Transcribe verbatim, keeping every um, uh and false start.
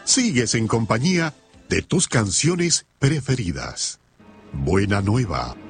sigues en compañía de tus canciones preferidas. Buena nueva.